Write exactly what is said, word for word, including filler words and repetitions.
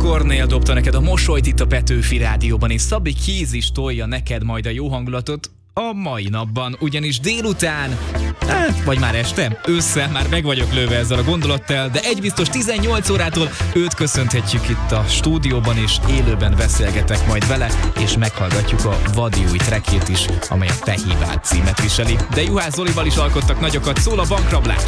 Kornél dobta neked a mosolyt itt a Petőfi Rádióban, és Szabi Keys is tolja neked majd a jó hangulatot a mai napban, ugyanis délután, hát, vagy már este, ősszel már meg vagyok lőve ezzel a gondolattal, de egy biztos tizennyolc órától őt köszönhetjük itt a stúdióban, és élőben beszélgetek majd vele, és meghallgatjuk a vadi új trackjét is, amely a Te hibád címet viseli. De Juhász Zolival is alkottak nagyokat, szól a bankrablás.